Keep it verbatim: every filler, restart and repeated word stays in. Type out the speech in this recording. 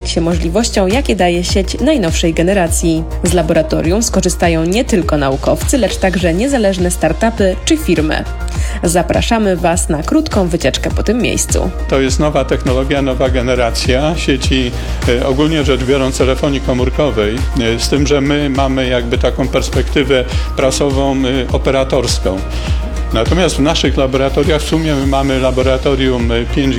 się możliwościom, jakie daje sieć najnowszej generacji. Z laboratorium skorzystają nie tylko naukowcy, lecz także niezależne startupy czy firmy. Zapraszamy Was na krótką wycieczkę po tym miejscu. To jest nowa technologia, nowa generacja sieci, ogólnie rzecz biorąc telefonii komórkowej, z tym, że my mamy jakby taką perspektywę prasową, operatorską. Natomiast w naszych laboratoriach w sumie my mamy laboratorium pięć